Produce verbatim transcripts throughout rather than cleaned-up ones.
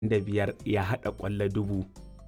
da biyar ya haɗa ƙwallo dubu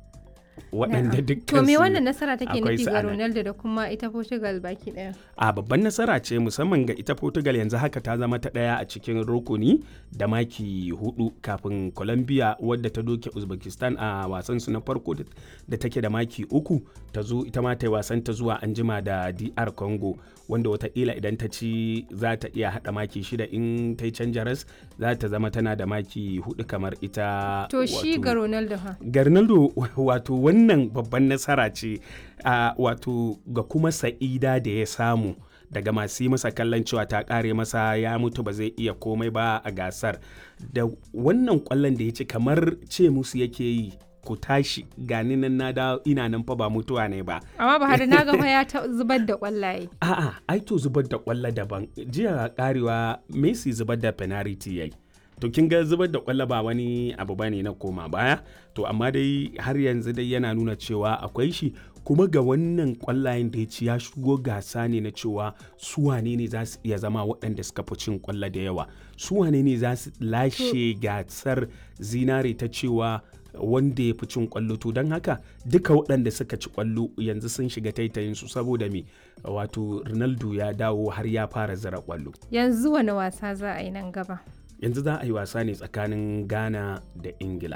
waɗanda dukkan To me su wannan nasara take akwai nufi su ga a nan. Ronaldo da kuma ita Portugal baki ɗaya? A babban nasara ce musamman ga ita Portugal yanzu haka ta zama ta ɗaya a cikin rukuni da maki hudu kafin Colombia wadda ta doke Uzbekistan a wasan su na farko da take da maki uku ta zo ita ma ta yi wasan ta zuwa anjima da D R Congo wanda wataƙila idan ta ci za ta iya haɗa maki shida in ta yi canja ras za ta zama tana da maki hudu kamar ita. To shi wato- ga Ronaldo ha? ga Ronaldo wato wannan babban nasara ce a wato ga kuma sa'ida da ya samu daga masu yi masa kallon cewa ta kare masa ya mutu ba zai iya komai ba a gasar da wannan kwallon da ya ci kamar ce musu yake yi ku tashi gani nan na da ina nan fa ba mutuwa ne ba. Amma Buhari na gaba ya ta zubar da kwallaye. A'a ai to zubar da kwallo daban jiya karewa Messi zubar da penalty yayi. To kin ga zubar da kwallo ba wani abu bane na koma baya to amma dai har yanzu dai yana nuna cewa akwai shi kuma ga wannan kwallayen da ya ci ya shigo gasa ne na cewa su wane ne za su iya zama waɗanda suka fi cin kwallo da yawa su wane ne za su lashe gasar zinare ta cewa wanda ya fi cin kwallo to don haka duka waɗanda suka ci kwallo yanzu sun shiga taitayin su saboda me wato Ronaldo ya dawo har ya fara zira kwallo. Yanzu wani wasa za a yi nan gaba? Yanzu za a yi wasa ne tsakanin Ghana da Ingila.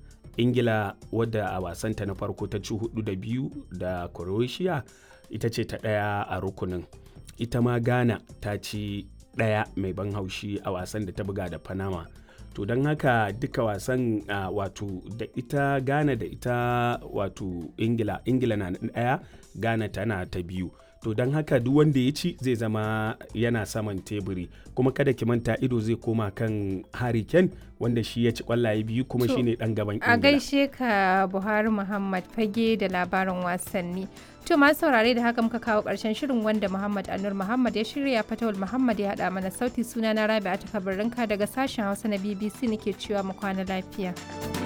Ingila wadda a wasanta na farko ta ci hudu da biyu da Croatia ita ce ta ɗaya a rukunin. Ita ma Ghana ta ci ɗaya mai ban haushi a wasan da ta buga da Panama. To don haka duka wasan uh, wato da ita Ghana da ita wato Ingila, Ingila na ɗaya Ghana tana ta biyu. To don haka duk wanda ya ci zai zama yana saman teburi kuma kada ki manta ido zai koma kan Harry Kane wanda shi ya ci kwallaye biyu kuma To, shine dan gaban Ingila. A gaishe ka Buhari Muhammad fage da labarin wasanni. To masu saurare da haka muka kawo ƙarshen shirin wanda Muhammad Anur Muhammad ya shirya Fatawul Muhammad ya haɗa mana sauti suna na Rabi'a ta daga sashen Hausa na B B C nake cewa mu kwana lafiya.